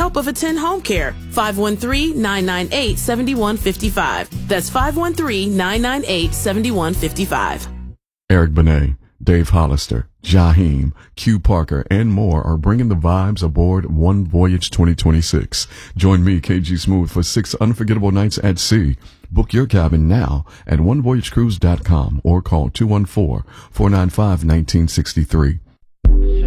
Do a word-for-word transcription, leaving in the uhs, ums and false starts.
help of Attend Home Care. five one three, nine nine eight, seven one five five. That's five one three, nine nine eight, seven one five five. Eric Benet, Dave Hollister, Jaheim, Q Parker, and more are bringing the vibes aboard One Voyage twenty twenty-six. Join me, K G Smooth, for six unforgettable nights at sea. Book your cabin now at one voyage cruise dot com or call two one four, four nine five, one nine six three.